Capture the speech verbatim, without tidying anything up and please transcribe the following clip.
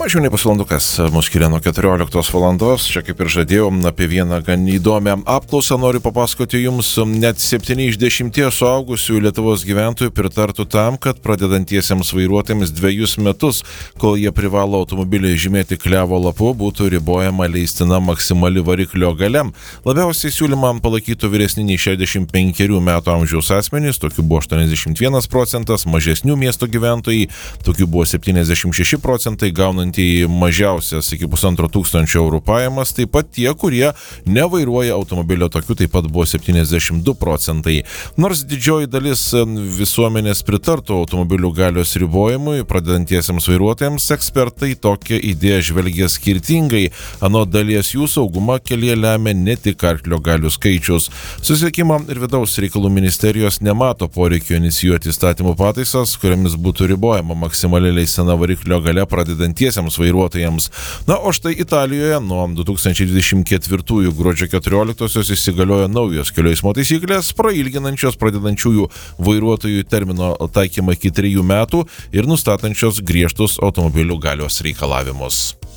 Mažiau nei pusvalandukas mūsų skiria nuo keturioliktos valandos. Čia kaip ir žadėjau, apie vieną gan įdomią apklausą noriu papasakoti jums. Net septyni iš dešimties suaugusių Lietuvos gyventojų pritartų tam, kad pradedantiesiems vairuotojams dviejus metus, kol jie privalo automobilį žymėti klevo lapu, būtų ribojama leistina maksimali variklio galia. Labiausiai siūlymą palaikytų vyresni nei šešiasdešimt penkerių metų amžiaus asmenys, tokių buvo aštuoniasdešimt vienas procentas, mažesnių miesto gyventojai, tokių buvo septyniasdešimt šeši procentai, gaunant į mažiausias iki pusantro tūkstančio eurų pajamas, taip pat tie, kurie nevairuoja automobilio, tokių taip pat buvo septyniasdešimt du procentai. Nors didžioji dalis visuomenės pritartų automobilių galios ribojimui, pradedantiesiems vairuotojams ekspertai tokią idėją žvelgia skirtingai. Anot dalies jų saugumą kelyje lemia ne tik arklio galių skaičius. Susisiekimo ir vidaus reikalų ministerijos nemato poreikio inicijuoti įstatymų pataisas, kuriamis būtų ribojama maksimali leistina variklio galia pradedantiesiems vairuotojams. Na, o štai Italijoje nuo du tūkstančiai dvidešimt ketvirtųjų gruodžio keturioliktosios įsigaliojo naujos kelių eismo taisyklės, prailginančios pradedančiųjų vairuotojų termino taikymą iki trijų metų ir nustatančios griežtus automobilių galios reikalavimus.